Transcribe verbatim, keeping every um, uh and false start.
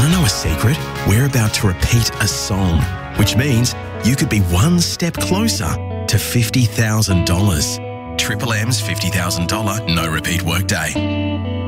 Want to know a secret? We're about to repeat a song, which means you could be one step closer to fifty thousand dollars. Triple M's fifty thousand dollars no repeat workday.